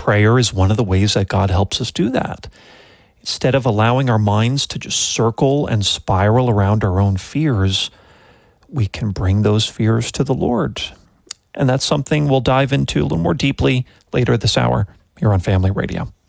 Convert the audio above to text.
prayer is one of the ways that God helps us do that. Instead of allowing our minds to just circle and spiral around our own fears, we can bring those fears to the Lord. And that's something we'll dive into a little more deeply later this hour here on Family Radio.